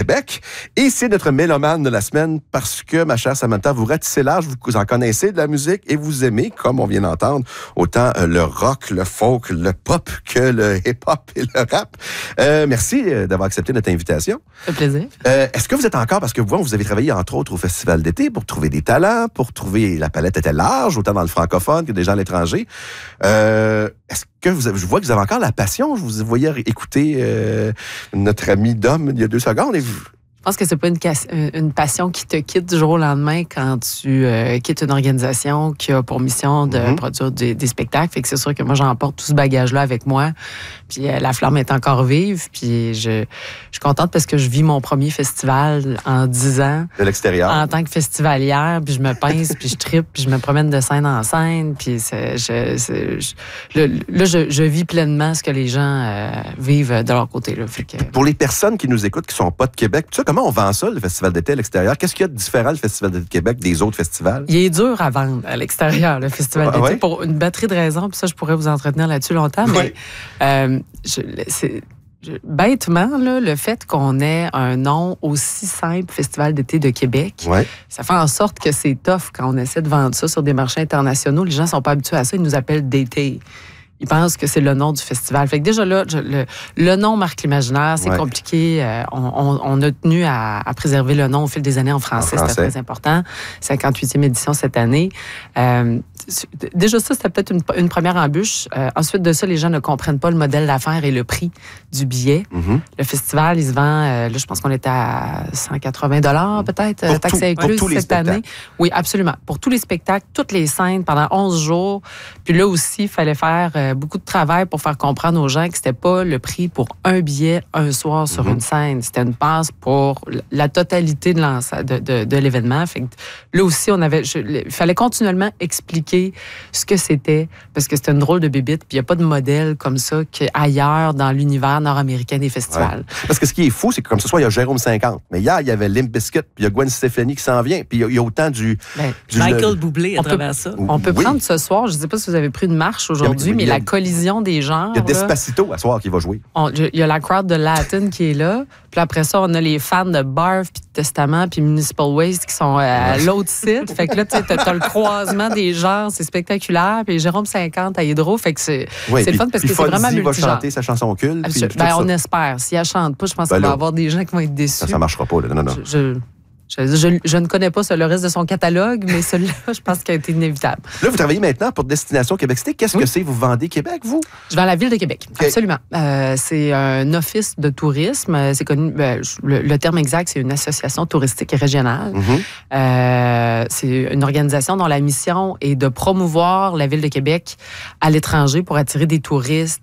Québec. Et c'est notre mélomane de la semaine parce que, ma chère Samantha, vous ratissez large, vous en connaissez de la musique et vous aimez, comme on vient d'entendre, autant le rock, le folk, le pop que le hip-hop et le rap. Merci d'avoir accepté notre invitation. Ça fait plaisir. Est-ce que vous êtes encore, parce que vous avez travaillé entre autres au Festival d'été pour trouver des talents, pour trouver, la palette était large, autant dans le francophone que des gens à l'étranger. Est-ce que je vois que vous avez encore la passion? Je vous voyais écouter notre ami Dom il y a 2 secondes. Et vous... Je pense que c'est pas une passion qui te quitte du jour au lendemain quand tu quittes une organisation qui a pour mission de produire des spectacles. Fait que c'est sûr que moi, j'emporte tout ce bagage-là avec moi. Puis la flamme est encore vive. Puis je suis contente parce que je vis mon premier festival en 10 ans. De l'extérieur. En tant que festivalière. Puis je me pince, puis je trippe, puis je me promène de scène en scène. Puis je vis pleinement ce que les gens vivent de leur côté. Là. Fait que... Pour les personnes qui nous écoutent, qui sont pas de Québec, tu sais, comment on vend ça, le Festival d'été à l'extérieur? Qu'est-ce qu'il y a de différent, le Festival d'été de Québec, des autres festivals? Il est dur à vendre à l'extérieur, le Festival d'été, ouais? Pour une batterie de raisons. Puis ça, je pourrais vous entretenir là-dessus longtemps. Mais bêtement, là, le fait qu'on ait un nom aussi simple, Festival d'été de Québec, ça fait en sorte que c'est tough quand on essaie de vendre ça sur des marchés internationaux. Les gens sont pas habitués à ça. Ils nous appellent d'été. Ils pensent que c'est le nom du festival. Fait que déjà là, le nom marque l'imaginaire, c'est compliqué. On a tenu à préserver le nom au fil des années en français. C'était très important. 58e édition cette année. Déjà ça, c'était peut-être une première embûche. Ensuite de ça, les gens ne comprennent pas le modèle d'affaires et le prix du billet. Le festival, il se vend, là, je pense qu'on était à 180 peut-être, taxes incluses cette année. Oui, absolument. Pour tous les spectacles, toutes les scènes, pendant 11 jours. Puis là aussi, il fallait faire beaucoup de travail pour faire comprendre aux gens que c'était pas le prix pour un billet un soir sur une scène. C'était une passe pour la totalité de l'événement. Fait que là aussi, il fallait continuellement expliquer ce que c'était, parce que c'était une drôle de bébite, puis il n'y a pas de modèle comme ça qu'ailleurs dans l'univers nord-américain des festivals. Ouais. Parce que ce qui est fou, c'est que comme ce soir, il y a Jérôme 50. Mais hier, il y avait Limp Bizkit, puis il y a Gwen Stefani qui s'en vient, puis il y a autant du Michael Bublé à travers ça. On peut prendre ce soir, je ne sais pas si vous avez pris une marche aujourd'hui, mais la collision des genres. Il y a Despacito à soir qui va jouer. Il y a la crowd de Latin qui est là. Puis après ça, on a les fans de Barf, puis de Testament, puis Municipal Waste qui sont à l'autre site. Fait que là, tu as le croisement des genres, c'est spectaculaire. Puis Jérôme 50 à Hydro, fait que c'est le fun parce que c'est vraiment multigenre. Va chanter sa chanson culte. On espère. Si elle chante pas, je pense qu'il va y avoir des gens qui vont être déçus. Ça marchera pas. Là. Non. Je ne connais pas le reste de son catalogue, mais celui-là, je pense qu'il a été inévitable. Là, vous travaillez maintenant pour Destination Québec Cité. Qu'est-ce que c'est? Vous vendez Québec, vous? Je vends la Ville de Québec, absolument. C'est un office de tourisme. C'est connu. Le terme exact, c'est une association touristique régionale. C'est une organisation dont la mission est de promouvoir la Ville de Québec à l'étranger pour attirer des touristes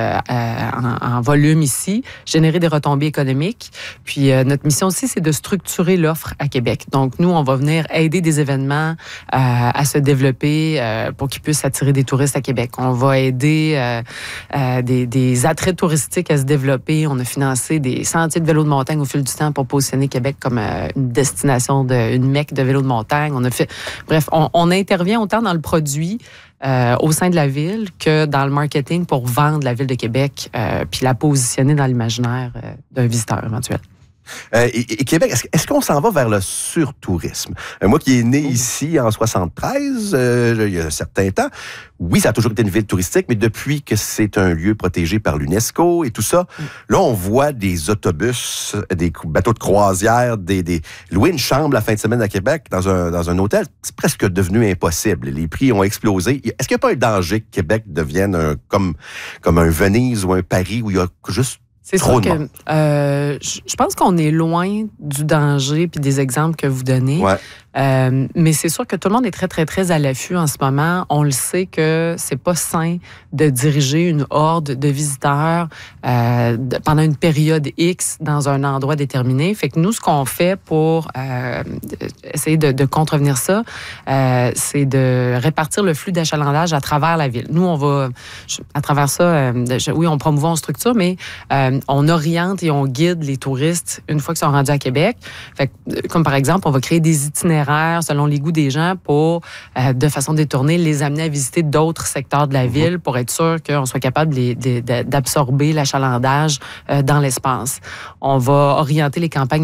en volume ici, générer des retombées économiques. Puis notre mission aussi, c'est de structurer l'offre à Québec. Donc, nous, on va venir aider des événements à se développer pour qu'ils puissent attirer des touristes à Québec. On va aider des attraits touristiques à se développer. On a financé des sentiers de vélo de montagne au fil du temps pour positionner Québec comme une destination, une mecque de vélo de montagne. Bref, on intervient autant dans le produit au sein de la ville que dans le marketing pour vendre la Ville de Québec puis la positionner dans l'imaginaire d'un visiteur éventuel. Et Québec, est-ce qu'on s'en va vers le surtourisme? Moi qui est né ici en 73, il y a un certain temps, oui, ça a toujours été une ville touristique, mais depuis que c'est un lieu protégé par l'UNESCO et tout ça, là, on voit des autobus, des bateaux de croisière, louer une chambre la fin de semaine à Québec dans un hôtel, c'est presque devenu impossible. Les prix ont explosé. Est-ce qu'il n'y a pas un danger que Québec devienne comme un Venise ou un Paris où il y a juste C'est sûr que je pense qu'on est loin du danger puis des exemples que vous donnez. Mais c'est sûr que tout le monde est très, très, très à l'affût en ce moment. On le sait que c'est pas sain de diriger une horde de visiteurs pendant une période X dans un endroit déterminé. Fait que nous, ce qu'on fait pour essayer de contrevenir ça, c'est de répartir le flux d'achalandage à travers la ville. Nous, on va, à travers ça, oui, on promouvoit en structure, mais on oriente et on guide les touristes une fois qu'ils sont rendus à Québec. Fait que, comme par exemple, on va créer des itinéraires selon les goûts des gens pour, de façon détournée, les amener à visiter d'autres secteurs de la ville pour être sûr qu'on soit capable d'absorber l'achalandage dans l'espace. On va orienter les campagnes